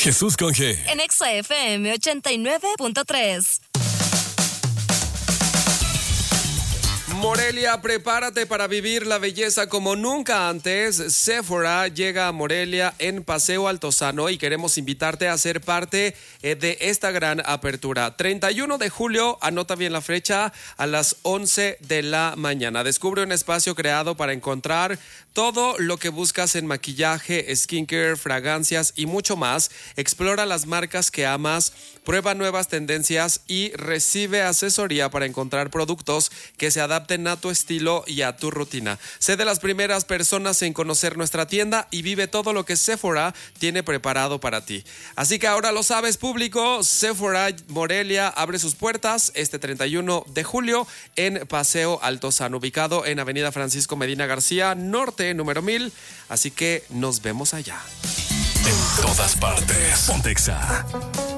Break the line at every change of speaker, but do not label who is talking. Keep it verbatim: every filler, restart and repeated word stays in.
Jesús con G.
En Exa F M ochenta y nueve punto tres.
Morelia, prepárate para vivir la belleza como nunca antes. Sephora llega a Morelia en Paseo Altozano y queremos invitarte a ser parte de esta gran apertura. treinta y uno de julio, anota bien la fecha, a las once de la mañana. Descubre un espacio creado para encontrar todo lo que buscas en maquillaje, skincare, fragancias y mucho más. Explora las marcas que amas, prueba nuevas tendencias y recibe asesoría para encontrar productos que se adapten a tu estilo y a tu rutina. Sé de las primeras personas en conocer nuestra tienda y vive todo lo que Sephora tiene preparado para ti. Así que ahora lo sabes, público. Sephora Morelia abre sus puertas este treinta y uno de julio en Paseo Altozano, ubicado en Avenida Francisco Medina García, norte, número mil. Así que nos vemos allá.
En todas partes. Ponte Exa.